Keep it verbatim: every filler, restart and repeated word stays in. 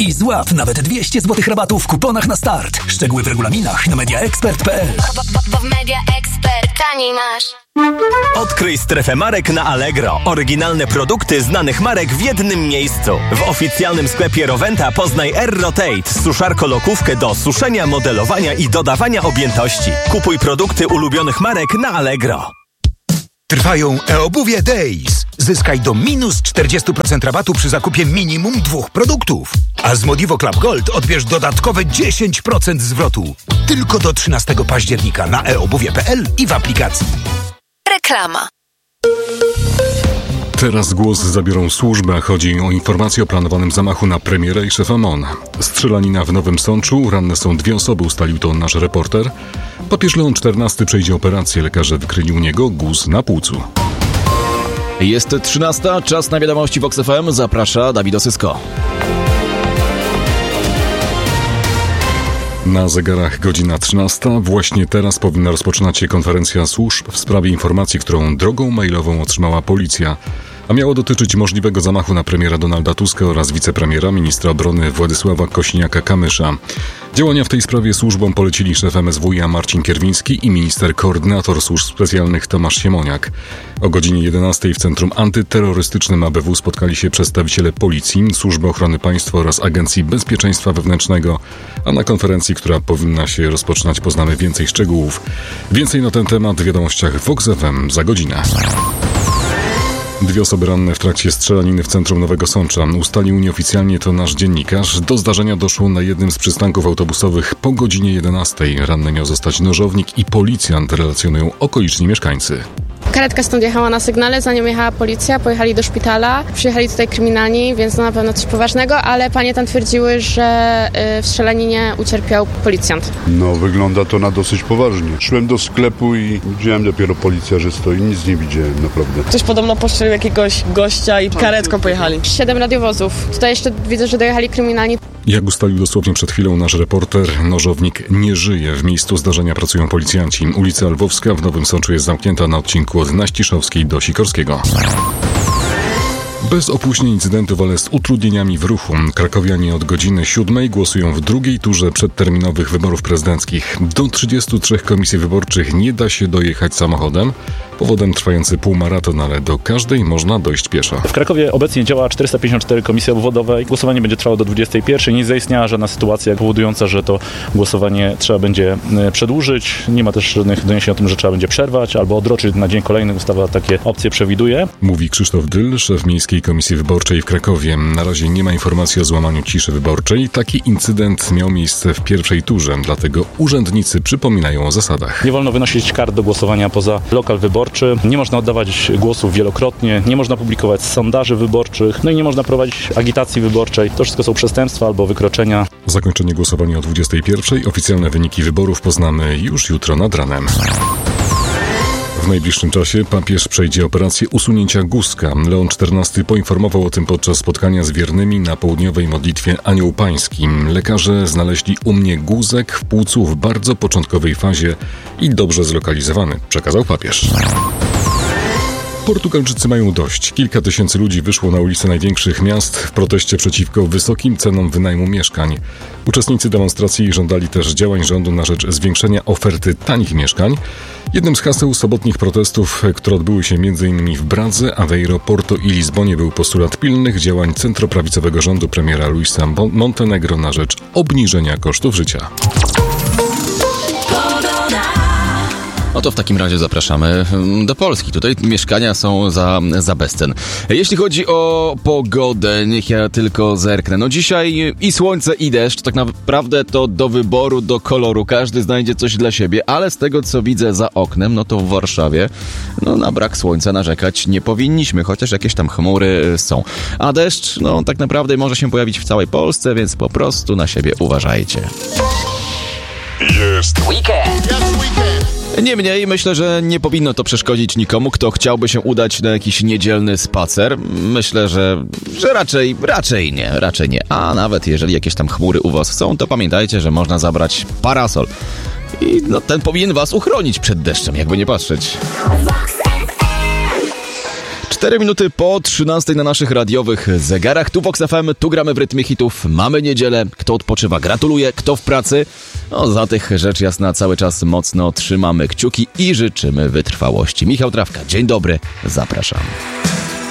i złap nawet dwieście złotych rabatu w kuponach na start. Szczegóły w regulaminach na media expert kropka p l. W Media Expert taniej masz. Odkryj strefę marek na Allegro. Oryginalne produkty znanych marek w jednym miejscu. W oficjalnym sklepie Rowenta poznaj Air-Rotate, suszarko-lokówkę do suszenia, modelowania i dodawania objętości. Kupuj produkty ulubionych marek na Allegro. Trwają e-obuwie Days. Zyskaj do minus czterdzieści procent rabatu przy zakupie minimum dwóch produktów. A z Modivo Club Gold odbierz dodatkowe dziesięć procent zwrotu. Tylko do trzynastego października na e obuwie kropka p l i w aplikacji. Reklama. Teraz głos zabiorą służby, a chodzi o informację o planowanym zamachu na premierę i szefa M O N. Strzelanina w Nowym Sączu, ranne są dwie osoby, ustalił to nasz reporter. Papież Leon czternasty przejdzie operację, lekarze wykryli u niego guz na płucu. Jest trzynasta, czas na wiadomości Vox F M, zaprasza Dawid Osysko. Na zegarach godzina trzynasta. Właśnie teraz powinna rozpoczynać się konferencja służb w sprawie informacji, którą drogą mailową otrzymała policja, a miało dotyczyć możliwego zamachu na premiera Donalda Tuska oraz wicepremiera, ministra obrony Władysława Kosiniaka-Kamysza. Działania w tej sprawie służbom polecili szef M S W i Marcin Kierwiński i minister koordynator służb specjalnych Tomasz Siemoniak. O godzinie jedenastej w Centrum Antyterrorystycznym A B W spotkali się przedstawiciele Policji, Służby Ochrony Państwa oraz Agencji Bezpieczeństwa Wewnętrznego, a na konferencji, która powinna się rozpoczynać, poznamy więcej szczegółów. Więcej na ten temat w wiadomościach Vox F M za godzinę. Dwie osoby ranne w trakcie strzelaniny w centrum Nowego Sącza. Ustalił nieoficjalnie to nasz dziennikarz. Do zdarzenia doszło na jednym z przystanków autobusowych po godzinie jedenastej. Ranny miał zostać nożownik i policjant, relacjonują okoliczni mieszkańcy. Karetka stąd jechała na sygnale, za nią jechała policja, pojechali do szpitala, przyjechali tutaj kryminalni, więc no na pewno coś poważnego, ale panie tam twierdziły, że w strzelaninie ucierpiał policjant. No wygląda to na dosyć poważnie. Szłem do sklepu i widziałem dopiero policję, że stoi, nic nie widziałem naprawdę. Ktoś podobno postrzelił jakiegoś gościa i karetką pojechali. Siedem radiowozów. Tutaj jeszcze widzę, że dojechali kryminalni. Jak ustalił dosłownie przed chwilą nasz reporter, nożownik nie żyje. W miejscu zdarzenia pracują policjanci. Ulica Lwowska w Nowym Sączu jest zamknięta na odcinku od Naściszowskiej do Sikorskiego. Bez opóźnień incydentów, ale z utrudnieniami w ruchu. Krakowianie od godziny siódmej głosują w drugiej turze przedterminowych wyborów prezydenckich. Do trzydziestu trzech komisji wyborczych nie da się dojechać samochodem. Powodem trwający półmaraton, ale do każdej można dojść pieszo. W Krakowie obecnie działa czterysta pięćdziesiąt cztery komisje obwodowe. Głosowanie będzie trwało do dwudziestej pierwszej. Nie zaistniała żadna sytuacja powodująca, że to głosowanie trzeba będzie przedłużyć. Nie ma też żadnych doniesień o tym, że trzeba będzie przerwać albo odroczyć na dzień kolejny. Ustawa takie opcje przewiduje. Mówi Krzysztof Dyl, szef Miejskiej Komisji Wyborczej w Krakowie. Na razie nie ma informacji o złamaniu ciszy wyborczej. Taki incydent miał miejsce w pierwszej turze, dlatego urzędnicy przypominają o zasadach. Nie wolno wynosić kart do głosowania poza lokal wyborczy. Nie można oddawać głosów wielokrotnie, nie można publikować sondaży wyborczych, no i nie można prowadzić agitacji wyborczej. To wszystko są przestępstwa albo wykroczenia. Zakończenie głosowania o dwudziestej pierwszej. Oficjalne wyniki wyborów poznamy już jutro nad ranem. W najbliższym czasie papież przejdzie operację usunięcia guzka. Leon czternasty poinformował o tym podczas spotkania z wiernymi na południowej modlitwie Anioł Pański. Lekarze znaleźli u mnie guzek w płucu w bardzo początkowej fazie i dobrze zlokalizowany, przekazał papież. Portugalczycy mają dość. Kilka tysięcy ludzi wyszło na ulice największych miast w proteście przeciwko wysokim cenom wynajmu mieszkań. Uczestnicy demonstracji żądali też działań rządu na rzecz zwiększenia oferty tanich mieszkań. Jednym z haseł sobotnich protestów, które odbyły się m.in. w Bradze, Aveiro, Porto i Lizbonie, był postulat pilnych działań centroprawicowego rządu premiera Luisa Montenegro na rzecz obniżenia kosztów życia. No to w takim razie zapraszamy do Polski. Tutaj mieszkania są za, za bezcen. Jeśli chodzi o pogodę, niech ja tylko zerknę. No dzisiaj i słońce, i deszcz. Tak naprawdę to do wyboru, do koloru. Każdy znajdzie coś dla siebie, ale z tego, co widzę za oknem, no to w Warszawie no na brak słońca narzekać nie powinniśmy, chociaż jakieś tam chmury są. A deszcz, no tak naprawdę może się pojawić w całej Polsce, więc po prostu na siebie uważajcie. Jest weekend! Jest weekend! Niemniej myślę, że nie powinno to przeszkodzić nikomu, kto chciałby się udać na jakiś niedzielny spacer. Myślę, że, że raczej, raczej nie, raczej nie. A nawet jeżeli jakieś tam chmury u was są, to pamiętajcie, że można zabrać parasol. I no, ten powinien was uchronić przed deszczem, jakby nie patrzeć. Cztery minuty po trzynastej na naszych radiowych zegarach. Tu Vox F M, tu gramy w rytmie hitów. Mamy niedzielę. Kto odpoczywa, gratuluję. Kto w pracy, no za tych rzecz jasna cały czas mocno trzymamy kciuki i życzymy wytrwałości. Michał Trawka, dzień dobry, zapraszam.